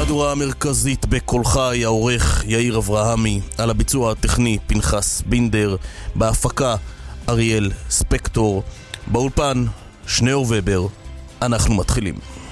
מהדורה המרכזית בכל חי, העורך יאיר אברהמי, על הביצוע הטכני פנחס בינדר, בהפקה אריאל ספקטור, באולפן שניאור ובר. אנחנו מתחילים.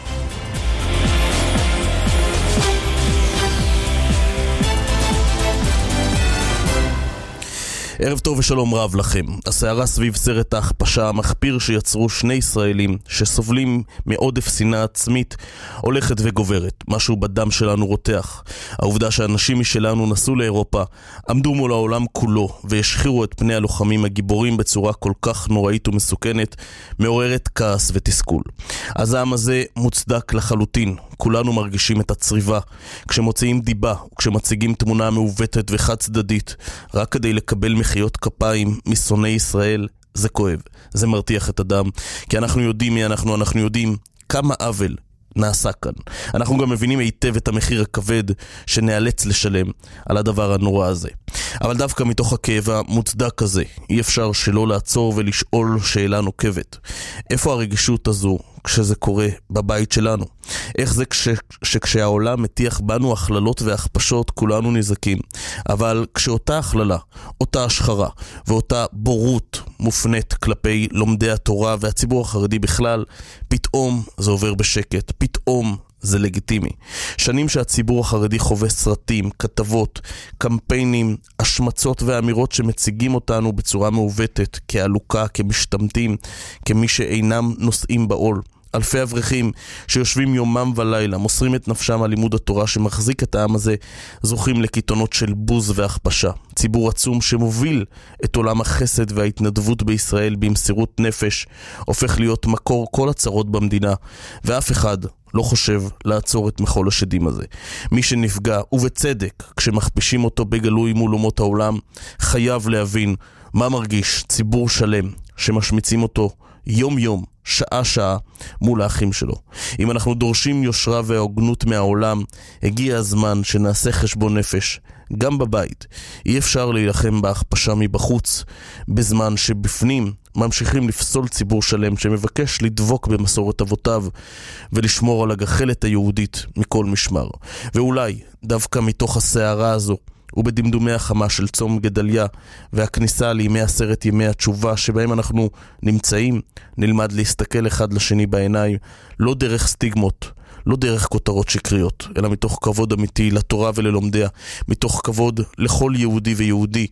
ערב טוב ושלום רב לכם. הסערה סביב סרט ההכפשה המחפיר שיצרו שני ישראלים שסובלים מעודף שנאה עצמית הולכת וגוברת. משהו בדם שלנו רותח. העובדה שאנשים משלנו נסעו לאירופה, עמדו מול העולם כולו והשחירו את פני הלוחמים הגיבורים בצורה כל כך נוראית ומסוכנת, מעוררת כעס ותסכול. הזעם הזה מוצדק לחלוטין. כולנו מרגישים את הצריבה כשמוציאים דיבה וכשמציגים תמונה מעוותת וחד צדדית רק כדי לקבל מחיאות כפיים משונאי ישראל. זה כואב, זה מרתיח את הדם, כי אנחנו יודעים מי אנחנו יודעים כמה עוול נעשה כאן. אנחנו גם מבינים היטב את המחיר הכבד שנאלץ לשלם על הדבר הנורא הזה. אבל דווקא מתוך הכאב המוצדק הזה אי אפשר שלא לעצור ולשאול שאלה נוקבת. איפה הרגישות הזו כשזה קורה בבית שלנו? איך זה שכשהעולם מטיח בנו הכללות והכפשות כולנו נזקים, אבל כשאותה הכללה, אותה השחרה ואותה בורות מופנית כלפי לומדי התורה והציבור החרדי בכלל, פתאום זה עובר בשקט, פתאום זה לגיטימי. שנים שהציבור החרדי חווה סרטים, כתבות, קמפיינים, השמצות ואמירות שמציגים אותנו בצורה מעוותת, כעלוקה, כמשתמטים, כמי שאינם נושאים בעול. אלפי אברכים שיושבים יומם ולילה, מוסרים את נפשם על לימוד התורה שמחזיק את העם הזה, זוכים לקיתונות של בוז והכפשה. ציבור עצום שמוביל את עולם החסד וההתנדבות בישראל במסירות נפש, הופך להיות מקור כל הצרות במדינה, ואף אחד לא חושב לעצור את מחול השדים הזה. מי שנפגע, ובצדק, כשמכפישים אותו בגלוי מול אומות העולם, חייב להבין מה מרגיש ציבור שלם שמשמיצים אותו יום יום, שעה מול האחים שלו. אם אנחנו דורשים יושרה והוגנות מהעולם, הגיע הזמן שנעשה חשבון נפש גם בבית. אי אפשר להילחם בהכפשה מבחוץ בזמן שבפנים ממשיכים לפסול ציבור שלם שמבקש לדבוק במסורת אבותיו ולשמור על הגחלת היהודית מכל משמר. ואולי דווקא מתוך הסערה הזו ובדמדומי החמה של צום גדליה והכניסה לימי 10 ימי התשובה שבהם אנחנו נמצאים, נלמד להסתכל אחד לשני בעיניים, לא דרך סטיגמות, לא דרך כותרות שקריות, אלא מתוך כבוד אמיתי לתורה וללומדיה, מתוך כבוד לכל יהודי ויהודי.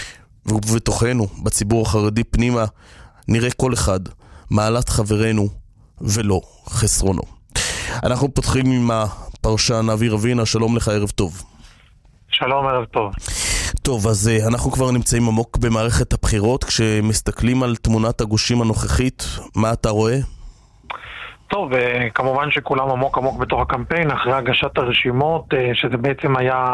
ובתוכנו, בציבור החרדי פנימה, נראה כל אחד מעלת חברנו ולא חסרונו. אנחנו פותחים עם הפרשן אבי רבינה. שלום לך, ערב טוב. שלום, ערב טוב. טוב, אז אנחנו כבר נמצאים עמוק במערכת הבחירות. כשמסתכלים על תמונת הגושים הנוכחית, מה אתה רואה? טוב, כמובן שכולם עמוק בתוך הקמפיין, אחרי הגשת הרשימות, שזה בעצם היה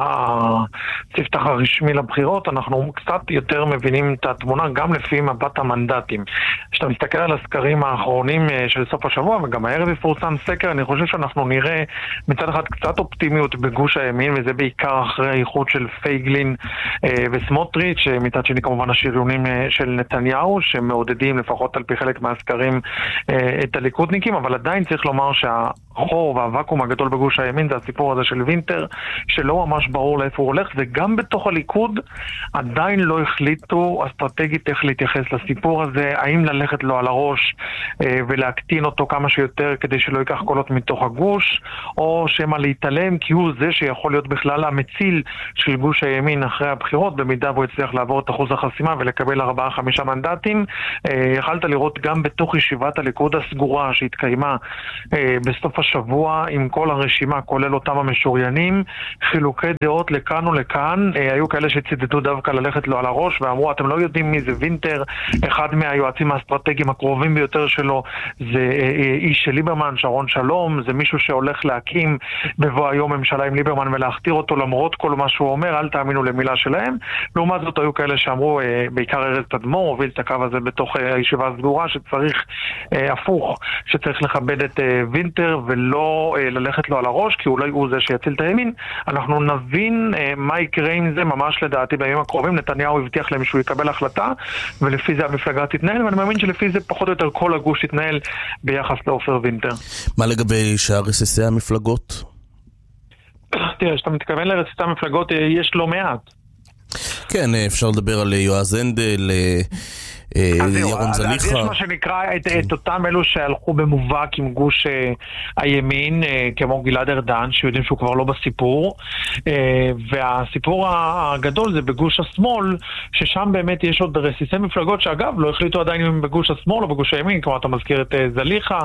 הספתח הרשמי לבחירות, אנחנו קצת יותר מבינים את התמונה גם לפי מבט המנדטים. כשאתה מסתכל על הסקרים האחרונים של סוף השבוע, וגם הערב יפורסם סקר, אני חושב שאנחנו נראה מצד אחד קצת אופטימיות בגוש הימין, וזה בעיקר אחרי האיחוד של פייגלין וסמוטריץ', מצד שני כמובן השריונים של נתניהו, שמעודדים לפחות על פי חלק מהסקרים את הליכודניקים, אבל עדיין צריך לומר שהחור והוואקום הגדול בגוש הימין זה הסיפור הזה של וינטר, שלא ממש ברור לאיפה הוא הולך, וגם בתוך הליכוד עדיין לא החליטו אסטרטגית איך להתייחס לסיפור הזה, האם ללכת לו על הראש ולהקטין אותו כמה שיותר כדי שלא ייקח קולות מתוך הגוש, או שמה להתעלם כי הוא זה שיכול להיות בכלל המציל של גוש הימין אחרי הבחירות, במידה והוא יצליח לעבור את אחוז החסימה ולקבל 4-5 מנדטים. יכלת לראות גם בתוך ישיבת הליכוד הסגורה שהתקיימה בסוף השבוע עם כל הרשימה, כולל אותם המשוריינים, חילוקי דעות לכאן ולכאן. היו כאלה שצידדו דווקא ללכת לו על הראש ואמרו, אתם לא יודעים מי זה וינטר, אחד מהיועצים האסטרטגיים הקרובים ביותר שלו זה איש של ליברמן, שרון שלום, זה מישהו שהולך להקים בבוא היום ממשלה עם ליברמן ולהכתיר אותו למרות כל מה שהוא אומר, אל תאמינו למילה שלהם. לעומת זאת היו כאלה שאמרו, בעיקר ארז תדמור הוביל את הקו הזה בתוך הישיבה הסגורה, שצריך הפוך, שצריך לכבד את וינטר ולא ללכת לו על הראש, כי אולי הוא זה שיציל את הימין. אנחנו נבין מה יקרה עם זה ממש לדעתי בימים הקרובים. נתניהו הבטיח להם שהוא יקבל החלטה, ולפי זה המפלגה תתנהל, ואני מאמין שלפי זה פחות או יותר כל הגוש תתנהל ביחס לעופר וינטר. מה לגבי שאר רסיסי המפלגות? חשבתי, שאתה מתכוון לרסיסי המפלגות, יש לא מעט. כן, אפשר לדבר על יועז הנדל, ירון זליכה. אז יש מה שנקרא את אותם אלו שהלכו במובהק עם גוש הימין, כמו גלעד ארדן, שיודעים שהוא כבר לא בסיפור, והסיפור הגדול זה בגוש השמאל, ששם באמת יש עוד רסיסי מפלגות, שאגב לא החליטו עדיין אם הם בגוש השמאל או בגוש הימין, כמו אתה מזכיר את זליכה,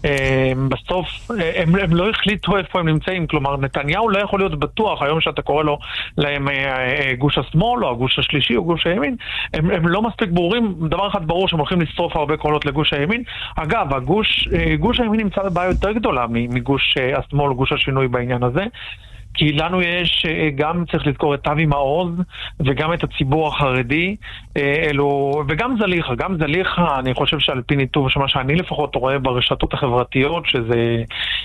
בסוף הם לא החליטו איפה הם נמצאים, כלומר נתניהו לא יכול להיות בטוח, היום שאתה קורא לו להם גוש השמאל או הגוש השלישי או גוש הימין, הם לא מספיק ברורים. דבר אחד ברור שהם הולכים לשרוף הרבה קולות לגוש הימין. אגב, גוש הימין נמצא בבעיה יותר גדולה מגוש השמאל, גוש השינוי בעניין הזה. כי לנו יש גם, צריך לזכור, את אבי מעוז וגם את הציבור החרדי, וגם זליכה. גם זליכה, אני חושב שעל פי ניתוב, שמה שאני לפחות רואה ברשתות החברתיות, שזה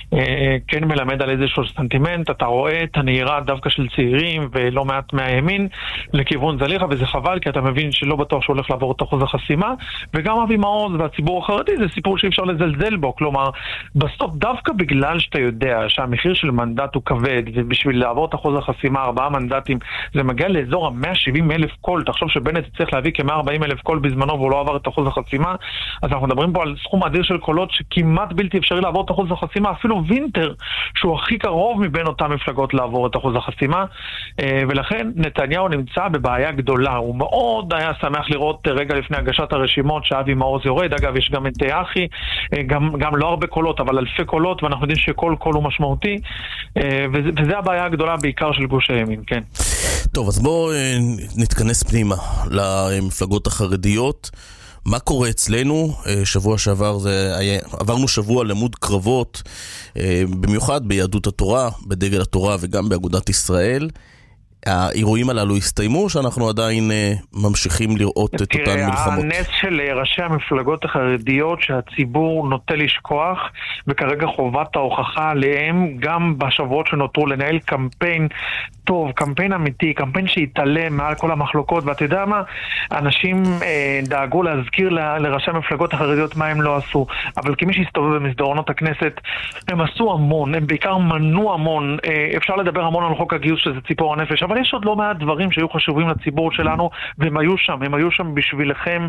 כן מלמד על איזשהו סנטימנט, אתה רואה את הנהירה דווקא של צעירים ולא מעט מהימין לכיוון זליכה, וזה חבל, כי אתה מבין שלא בטוח שהוא הולך לעבור את אחוז החסימה, וגם אבי מעוז והציבור החרדי זה סיפור שאי אפשר לזלזל בו, כלומר, בסוף דווקא בגלל שאתה יודע שהמחיר של מנדט הוא כבד, בשביל לעבור את אחוז החסימה, 4 מנדטים, זה מגיע לאזור ה-170,000 קול. תחשוב שבנט צריך להביא כ-140,000 קול בזמנו והוא לא עבר את אחוז החסימה, אז אנחנו מדברים פה על סכום אדיר של קולות שכמעט בלתי אפשרי לעבור את אחוז החסימה, אפילו וינטר, שהוא הכי קרוב מבין אותן מפלגות לעבור את אחוז החסימה, ולכן נתניהו נמצא בבעיה גדולה. הוא מאוד היה שמח לראות רגע לפני הגשת הרשימות שאבי מעוז יורד. אגב, יש גם את אחי, גם לא הרבה קולות, אבל אלפי קולות, ואנחנו יודעים שכל קול הוא משמעותי, וזה הבעיה הגדולה בעיקר של גוש הימין, כן. טוב, אז בואו נתכנס פנימה למפלגות החרדיות. מה קורה אצלנו? שבוע שעבר עברנו שבוע למוד קרבות, במיוחד ביהדות התורה, בדגל התורה וגם באגודת ישראל. האירועים הללו הסתיימו, שאנחנו עדיין ממשיכים לראות את אותן מלחמות? הנס של ראשי המפלגות החרדיות שהציבור נוטה לשכוח, וכרגע חובת ההוכחה עליהם גם בשבועות שנותרו לנהל קמפיין טוב, קמפיין אמיתי, קמפיין שיתעלם מעל כל המחלוקות. ואתה יודע מה? אנשים דאגו להזכיר לראשי המפלגות החרדיות מה הם לא עשו, אבל כמי שהסתובב במסדרונות הכנסת, הם עשו המון, הם בעיקר מנעו המון. אפשר לדבר המון על חוק הגיוס שזה ציפור הנפש, אבל יש עוד לא מעט דברים שהיו חשובים לציבור שלנו, והם היו שם בשבילכם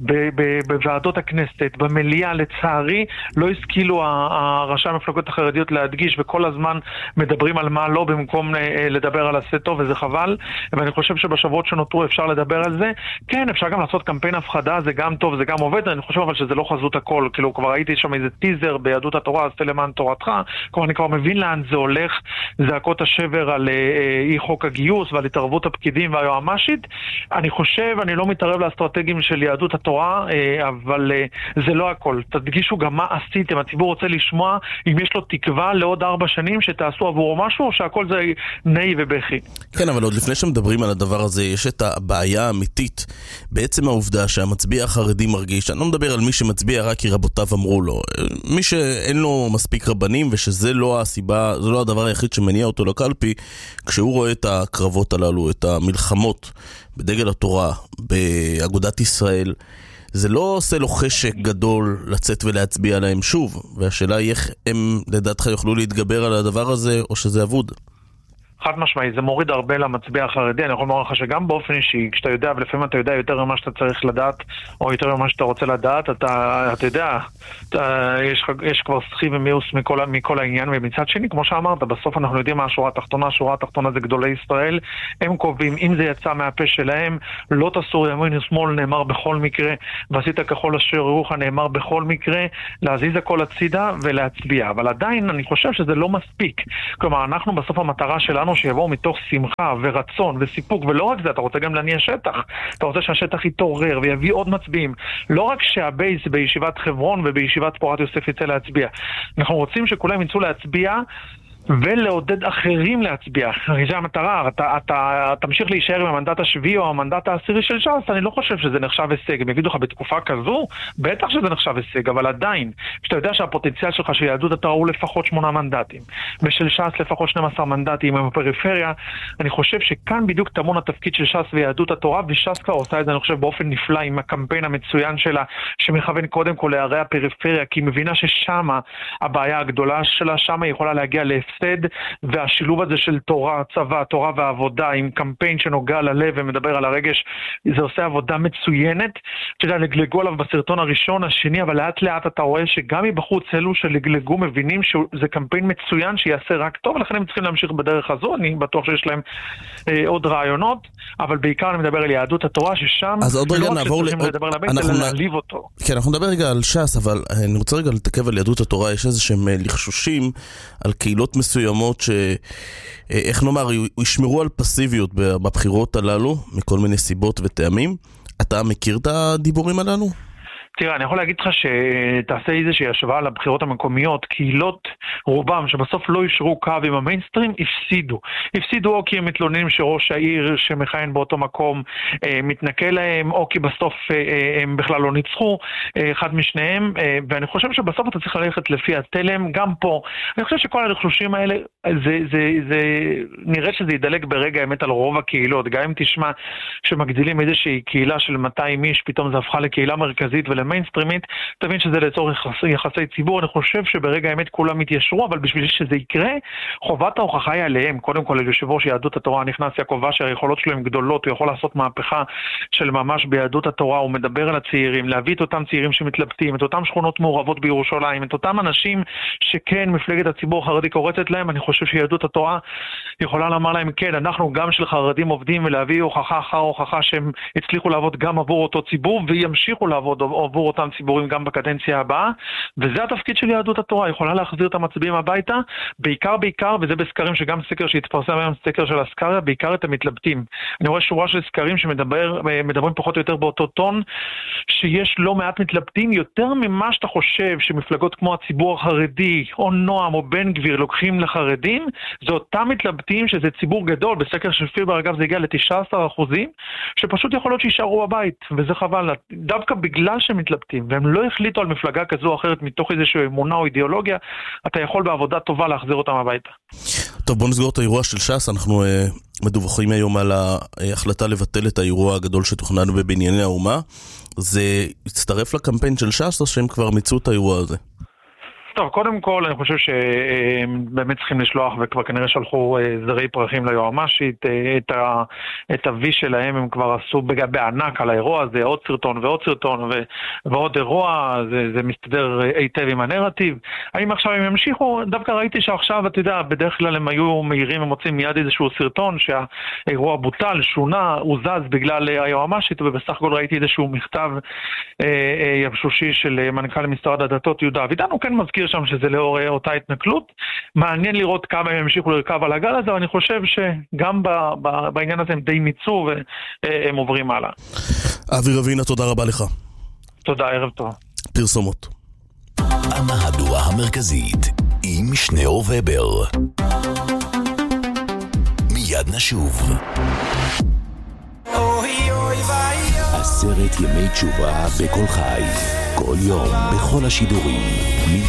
בוועדות הכנסת, במליאה. לצערי לא השכילו ראשי המפלגות החרדיות להדגיש, וכל הזמן מדברים על מה לא במקום לדבר על עשה טוב, וזה חבל. ואני חושב שבשבועות שנותרו אפשר לדבר על זה. כן, אפשר גם לעשות קמפיין הפחדה, זה גם טוב, זה גם עובד. אני חושב אבל שזה לא חזות הכל. כאילו כבר ראיתי שם איזה טיזר ביהדות התורה, עשה למען תורתך. כלומר אני כבר מבין לאן זה הולך, זעקות השבר על אי חוק הגיוס ועל התערבות הפקידים והיועמ"שית. אני חושב, אני לא מתערב לאסטרטגיים של יהדות התורה, אבל זה לא הכל. תדגישו גם מה עשיתם. הציבור רוצה לשמוע אם יש לו תקווה לעוד 4 שנים שתעשו עבורו משהו, או שהכל זה נאי ובכי. כן, אבל עוד לפני שמדברים על הדבר הזה, יש את הבעיה האמיתית. בעצם העובדה שהמצביע החרדי מרגיש, אני לא מדבר על מי שמצביע רק כי רבותיו אמרו לו, מי שאין לו מספיק רבנים, ושזה לא הסיבה, זה לא הדבר היחיד שמניע אותו לקלפי, כשהוא רואה את הקרבות הללו, את המלחמות בדגל התורה, באגודת ישראל, זה לא עושה לו חשק גדול לצאת ולהצביע להם שוב, והשאלה היא איך הם לדעתך יוכלו להתגבר על הדבר הזה, או שזה אבוד? חד משמעי, זה מוריד הרבה למצביע החרדי. אני יכול לומר לך שגם באופן אישי, כשאתה יודע, ולפעמים אתה יודע יותר ממה שאתה צריך לדעת, או יותר ממה שאתה רוצה לדעת, אתה יודע, יש כבר סחי ומיוס מכל העניין, ומצד שני, כמו שאמרת, בסוף אנחנו יודעים מה השורה התחתונה. השורה התחתונה זה גדולי ישראל, הם קובעים, אם זה יצא מהפה שלהם, לא תסור ימין ושמאל, נאמר בכל מקרה, ועשית ככל אשר יורוך, נאמר בכל מקרה, להזיז הכל הצידה ולהצביע. אבל עדיין אני חושב שזה לא מספיק. כלומר, אנחנו בסוף המטרה שלנו שיבואו מתוך שמחה ורצון וסיפוק, ולא רק זה, אתה רוצה גם להניע שטח. אתה רוצה שהשטח יתעורר ויביא עוד מצביעים. לא רק שהבייס בישיבת חברון ובישיבת פורת יוסף יצא להצביע. אנחנו רוצים שכולם יצאו להצביע ולעודד אחרים להצביע. זה המטרה. אתה תמשיך להישאר עם המנדט השביעי או המנדט העשירי של ש"ס, אני לא חושב שזה נחשב הישג. הם יגידו לך בתקופה כזו, בטח שזה נחשב הישג, אבל עדיין, כשאתה יודע שהפוטנציאל שלך של יהדות התורה הוא לפחות 8 מנדטים, ושל ש"ס לפחות 12 מנדטים עם הפריפריה, אני חושב שכאן בדיוק טמון התפקיד של ש"ס ויהדות התורה, וש"ס כבר עושה את זה, אני חושב, באופן נפלא עם הקמפיין המצוין שלה, שמכוון קודם כל לערי הפריפריה, כי היא מבינה ששמה הבעיה הגדולה שלה, שמה היא יכולה להגיע חסד, והשילוב הזה של תורה, צבא, תורה ועבודה, עם קמפיין שנוגע ללב ומדבר על הרגש, זה עושה עבודה מצוינת. אתה יודע, לגלגו עליו בסרטון הראשון, השני, אבל לאט לאט אתה רואה שגם מבחוץ אלו שלגלגו מבינים שזה קמפיין מצוין שיעשה רק טוב, ולכן הם צריכים להמשיך בדרך הזו. אני בטוח שיש להם עוד רעיונות, אבל בעיקר אני מדבר על יהדות התורה, ששם אז עוד רגע נעבור לדבר לבית, אלא להעליב אותו. כן, אנחנו נדבר רגע על ש"ס, אבל אני רוצה רגע לתקב על יהדות התורה. יש איזה שהם לחשושים על קהילות מסוימות איך נאמר, ישמרו על פסיביות בבחירות הללו, מכל מיני סיבות וטעמים. אתה מכיר את הדיבורים הללו? תראה, אני יכול להגיד לך שתעשה איזושהי השוואה לבחירות המקומיות, קהילות רובם שבסוף לא ישרו קו עם המיינסטרים, הפסידו או כי הם מתלוננים שראש העיר שמכהן באותו מקום מתנקה להם, או כי בסוף הם בכלל לא ניצחו, אחד משניהם, ואני חושב שבסוף אתה צריך ללכת לפי התלם. גם פה, אני חושב שכל הלחשושים האלה, נראה שזה ידלק ברגע האמת על רוב הקהילות. גם אם תשמע שמגדילים איזושהי קהילה של 200 איש, פתאום זה הפכה לקהילה מרכזית מיינסטרימית, תבין שזה לצורך יחסי ציבור. אני חושב שברגע האמת כולם יתיישרו, אבל בשביל שזה יקרה, חובת ההוכחה היא עליהם. קודם כל, ליושב ראש יהדות התורה נכנס יעקב אשר, היכולות שלו הן גדולות, הוא יכול לעשות מהפכה של ממש ביהדות התורה, הוא מדבר על הצעירים, להביא את אותם צעירים שמתלבטים, את אותם שכונות מעורבות בירושלים, את אותם אנשים שכן מפלגת הציבור החרדי קורצת להם. אני חושב שיהדות התורה יכולה לומר להם, כן, אנחנו גם של חרדים עובדים, ולהביא הוכחה אחר הוכחה שהם הצליחו לעבוד גם עבור אותו ציבור, וימשיכו לעבוד עבור אותם ציבורים גם בקדנציה הבאה, וזה התפקיד של יהדות התורה. יכולה להחזיר את המצביעים הביתה, בעיקר, וזה בסקרים, שגם סקר שהתפרסם היום, סקר של הסקריה, בעיקר את המתלבטים. אני רואה שורה של סקרים שמדברים פחות או יותר באותו טון, שיש לא מעט מתלבטים, יותר ממה שאתה חושב שמפלגות כמו הציבור החרדי, או נועם, או בן גביר, לוקחים לחרדים, זה אותם מתלבטים, שזה ציבור גדול. בסקר של פילבר, אגב, זה הגיע ל-19%, שפשוט יכול להיות שישארו בבית, וזה חבל. דווקא בגלל שמתלבטים, והם לא החליטו על מפלגה כזו או אחרת מתוך איזושהי אמונה או אידיאולוגיה, אתה יכול בעבודה טובה להחזיר אותם הביתה. טוב, בוא נסגור את האירוע של ש"ס. אנחנו מדווחים היום על ההחלטה לבטל את האירוע הגדול שתוכנן בבנייני האומה. זה יצטרף לקמפיין של ש"ס, או שהם כבר מיצו את האירוע הזה? טוב, קודם כל, אני חושב שבאמת צריכים לשלוח, וכבר כנראה שלחו זרי פרחים ליועמ"שית, את ה-V שלהם הם כבר עשו בענק על האירוע הזה, עוד סרטון ועוד סרטון ועוד אירוע, זה מסתדר היטב עם הנרטיב. האם עכשיו הם ימשיכו? דווקא ראיתי שעכשיו, אתה יודע, בדרך כלל הם היו מהירים ומוצאים מיד איזשהו סרטון שהאירוע בוטל, שונה, הוא זז בגלל היועמ"שית, ובסך הכל ראיתי איזשהו מכתב יבשושי של מנכ"ל משרד הדתות יהודה אבידן. הוא כן מזכיר שם שזה לאור אותה התנכלות. מעניין לראות כמה הם ימשיכו לרכב על הגל הזה, ואני חושב שגם בעניין הזה הם די מיצו והם עוברים הלאה. אבי רבינה, תודה רבה לך. תודה, ערב טוב. פרסומות. המהדורה המרכזית עם שניאור ובר. מיד נשוב. 10 ימי תשובה בכל חי, כל יום בכל השידורים.